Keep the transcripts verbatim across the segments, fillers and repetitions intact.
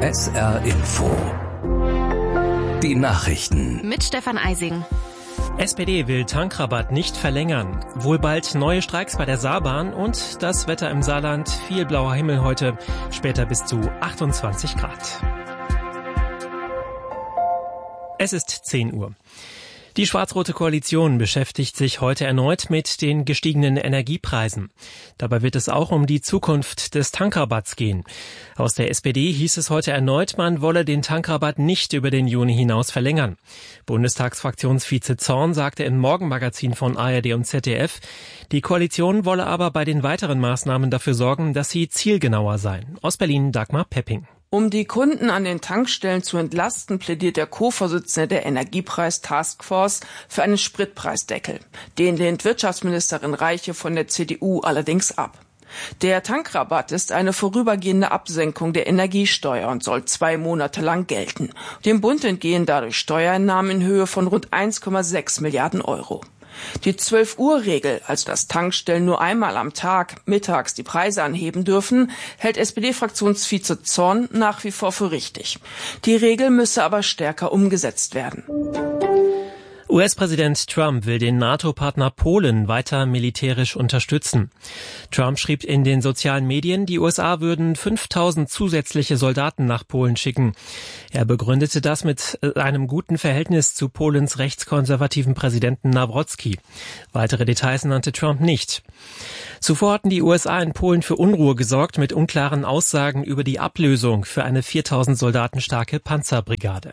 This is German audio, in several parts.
S R Info. Die Nachrichten. Mit Stefan Eising. S P D will Tankrabatt nicht verlängern. Wohl bald neue Streiks bei der Saarbahn und das Wetter im Saarland. Viel blauer Himmel heute, später bis zu achtundzwanzig Grad. Es ist zehn Uhr. Die schwarz-rote Koalition beschäftigt sich heute erneut mit den gestiegenen Energiepreisen. Dabei wird es auch um die Zukunft des Tankrabatts gehen. Aus der S P D hieß es heute erneut, man wolle den Tankrabatt nicht über den Juni hinaus verlängern. Bundestagsfraktionsvize Zorn sagte im Morgenmagazin von A R D und Z D F, die Koalition wolle aber bei den weiteren Maßnahmen dafür sorgen, dass sie zielgenauer seien. Aus Berlin Dagmar Pepping. Um die Kunden an den Tankstellen zu entlasten, plädiert der Co-Vorsitzende der Energiepreis-Taskforce für einen Spritpreisdeckel. Den lehnt Wirtschaftsministerin Reiche von der C D U allerdings ab. Der Tankrabatt ist eine vorübergehende Absenkung der Energiesteuer und soll zwei Monate lang gelten. Dem Bund entgehen dadurch Steuereinnahmen in Höhe von rund eins Komma sechs Milliarden Euro. Die zwölf-Uhr-Regel, also dass Tankstellen nur einmal am Tag mittags die Preise anheben dürfen, hält S P D-Fraktionsvize Zorn nach wie vor für richtig. Die Regel müsse aber stärker umgesetzt werden. U S-Präsident Trump will den NATO-Partner Polen weiter militärisch unterstützen. Trump schrieb in den sozialen Medien, die U S A würden fünftausend zusätzliche Soldaten nach Polen schicken. Er begründete das mit einem guten Verhältnis zu Polens rechtskonservativen Präsidenten Nawrocki. Weitere Details nannte Trump nicht. Zuvor hatten die U S A in Polen für Unruhe gesorgt mit unklaren Aussagen über die Ablösung für eine viertausend Soldaten starke Panzerbrigade.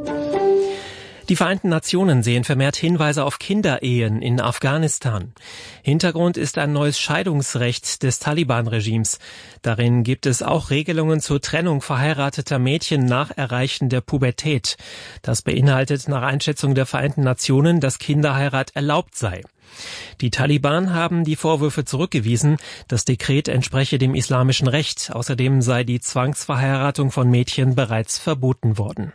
Die Vereinten Nationen sehen vermehrt Hinweise auf Kinderehen in Afghanistan. Hintergrund ist ein neues Scheidungsrecht des Taliban-Regimes. Darin gibt es auch Regelungen zur Trennung verheirateter Mädchen nach Erreichen der Pubertät. Das beinhaltet nach Einschätzung der Vereinten Nationen, dass Kinderheirat erlaubt sei. Die Taliban haben die Vorwürfe zurückgewiesen, das Dekret entspreche dem islamischen Recht. Außerdem sei die Zwangsverheiratung von Mädchen bereits verboten worden.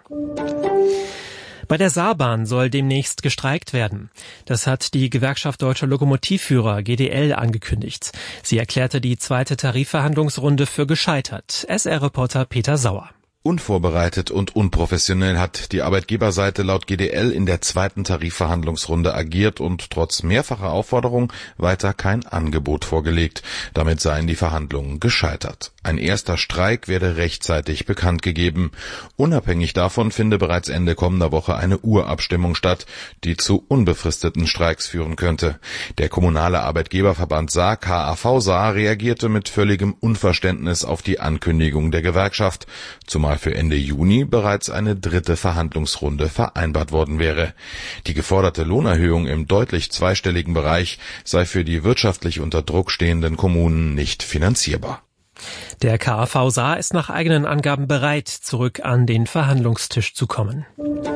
Bei der Saarbahn soll demnächst gestreikt werden. Das hat die Gewerkschaft Deutscher Lokomotivführer G D L angekündigt. Sie erklärte die zweite Tarifverhandlungsrunde für gescheitert. S R-Reporter Peter Sauer. Unvorbereitet und unprofessionell hat die Arbeitgeberseite laut G D L in der zweiten Tarifverhandlungsrunde agiert und trotz mehrfacher Aufforderung weiter kein Angebot vorgelegt. Damit seien die Verhandlungen gescheitert. Ein erster Streik werde rechtzeitig bekannt gegeben. Unabhängig davon finde bereits Ende kommender Woche eine Urabstimmung statt, die zu unbefristeten Streiks führen könnte. Der kommunale Arbeitgeberverband Saar, K A V Saar, reagierte mit völligem Unverständnis auf die Ankündigung der Gewerkschaft, zumal für Ende Juni bereits eine dritte Verhandlungsrunde vereinbart worden wäre. Die geforderte Lohnerhöhung im deutlich zweistelligen Bereich sei für die wirtschaftlich unter Druck stehenden Kommunen nicht finanzierbar. Der K A V Saar ist nach eigenen Angaben bereit, zurück an den Verhandlungstisch zu kommen.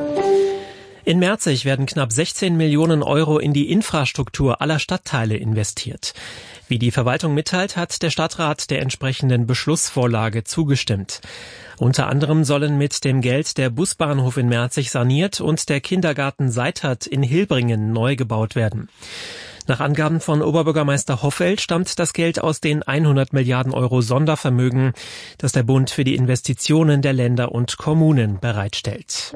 In Merzig werden knapp sechzehn Millionen Euro in die Infrastruktur aller Stadtteile investiert. Wie die Verwaltung mitteilt, hat der Stadtrat der entsprechenden Beschlussvorlage zugestimmt. Unter anderem sollen mit dem Geld der Busbahnhof in Merzig saniert und der Kindergarten Seitert in Hilbringen neu gebaut werden. Nach Angaben von Oberbürgermeister Hoffeld stammt das Geld aus den hundert Milliarden Euro Sondervermögen, das der Bund für die Investitionen der Länder und Kommunen bereitstellt.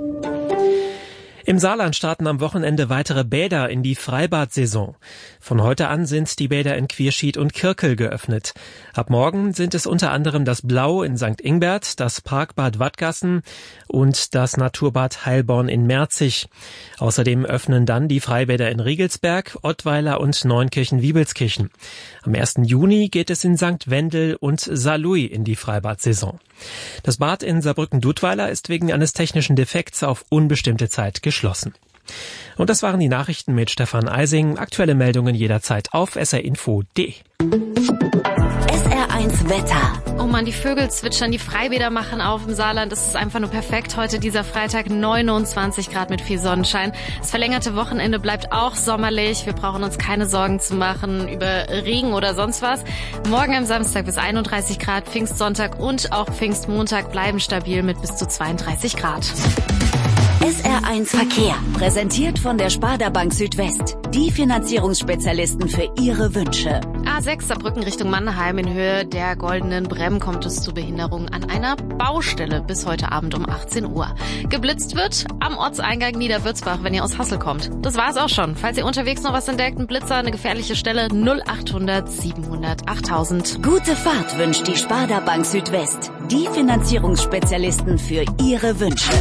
Im Saarland starten am Wochenende weitere Bäder in die Freibad-Saison. Von heute an sind die Bäder in Quierschied und Kirkel geöffnet. Ab morgen sind es unter anderem das Blau in Sankt Ingbert, das Parkbad Wattgassen und das Naturbad Heilborn in Merzig. Außerdem öffnen dann die Freibäder in Riegelsberg, Ottweiler und Neunkirchen-Wiebelskirchen. Am ersten Juni geht es in Sankt Wendel und Saarlouis in die Freibad-Saison. Das Bad in Saarbrücken-Dudweiler ist wegen eines technischen Defekts auf unbestimmte Zeit geschlossen. Und das waren die Nachrichten mit Stefan Eising. Aktuelle Meldungen jederzeit auf s r info punkt d e. S R eins Wetter. Oh man, die Vögel zwitschern, die Freibäder machen auf im Saarland. Es ist einfach nur perfekt. Heute dieser Freitag neunundzwanzig Grad mit viel Sonnenschein. Das verlängerte Wochenende bleibt auch sommerlich. Wir brauchen uns keine Sorgen zu machen über Regen oder sonst was. Morgen am Samstag bis einunddreißig Grad, Pfingstsonntag und auch Pfingstmontag bleiben stabil mit bis zu zweiunddreißig Grad. S R eins Verkehr, präsentiert von der Sparda Bank Südwest. Die Finanzierungsspezialisten für Ihre Wünsche. A A sechs Saarbrücken Richtung Mannheim in Höhe der Goldenen Bremm kommt es zu Behinderungen an einer Baustelle bis heute Abend um achtzehn Uhr. Geblitzt wird am Ortseingang Niederwürzbach, wenn ihr aus Hassel kommt. Das war's auch schon. Falls ihr unterwegs noch was entdeckt, ein Blitzer, eine gefährliche Stelle, null achthundert siebenhundert achttausend. Gute Fahrt wünscht die Sparda Bank Südwest. Die Finanzierungsspezialisten für Ihre Wünsche.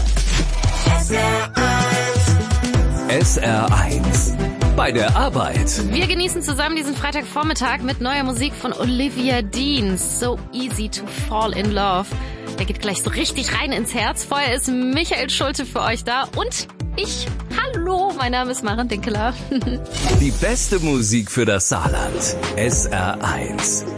S R eins. Bei der Arbeit. Wir genießen zusammen diesen Freitagvormittag mit neuer Musik von Olivia Dean. So easy to fall in love. Der geht gleich so richtig rein ins Herz. Vorher ist Michael Schulte für euch da und ich. Hallo, mein Name ist Maren Dinkeler. Die beste Musik für das Saarland. S R eins.